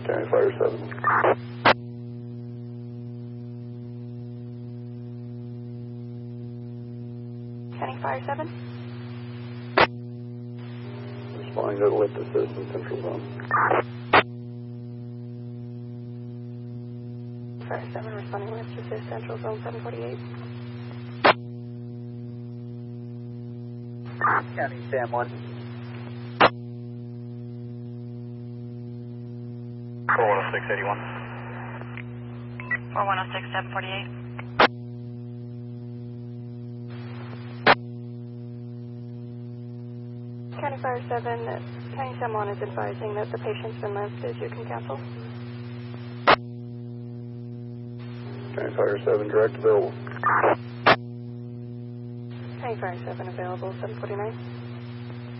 County Fire 7. County Fire 7. Responding to the lift assist in Central Zone. Fire 7 responding lift assist Central Zone 748. County Sam 1. 410681. 4106 748. County Fire 7, County Sam 1 is advising that the patient's been listed. You can cancel. County Fire 7, direct available. County Fire 7 available 749.